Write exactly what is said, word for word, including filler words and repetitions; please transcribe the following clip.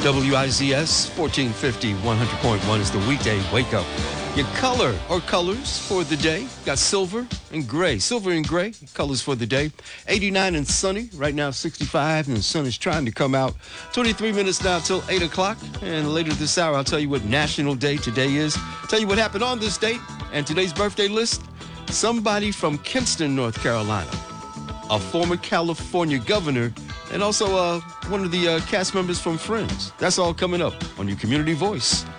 W I Z S fourteen fifty, one hundred point one is the weekday wake up. Your color or colors for the day. Got silver and gray. Silver and gray colors for the day. eighty-nine and sunny. Right now sixty-five and the sun is trying to come out. twenty-three minutes now till eight o'clock. And later this hour, I'll tell you what National Day today is. Tell you what happened on this date and today's birthday list. Somebody from Kinston, North Carolina. A former California governor and also uh, one of the uh, cast members from Friends. That's all coming up on your Community Voice.